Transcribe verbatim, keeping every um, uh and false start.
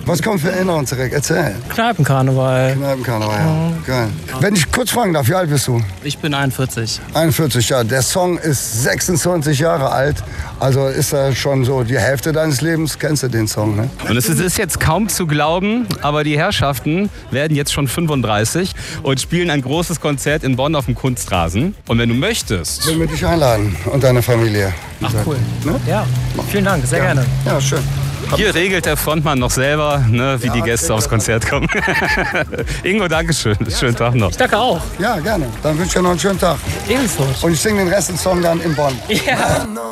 Was kommt für Erinnerungen zurück? Erzähl. Kneipenkarneval. Kneipenkarneval, ja. Geil. Wenn ich kurz fragen darf, wie alt bist du? Ich bin einundvierzig. einundvierzig, ja. Der Song ist sechsundzwanzig Jahre alt. Also ist er schon so die Hälfte deines Lebens. Kennst du den Song, ne? Und es ist jetzt kaum zu glauben, aber die Herrschaften werden jetzt schon fünfunddreißig und spielen ein großes Konzert in Bonn auf dem Kunstrasen. Und wenn du möchtest... Will wir dich einladen und deine Familie. Ach, cool. Ne? Ja, vielen Dank, sehr ja. gerne. Ja, schön. Hier regelt der Frontmann noch selber, ne, wie Ja, die Gäste aufs Konzert kommen. Ingo, Dankeschön. Schönen Tag noch. Ich danke auch. Ja, gerne. Dann wünsche ich dir noch einen schönen Tag. Ebenso. Und ich singe den Rest des Songs dann in Bonn. Ja.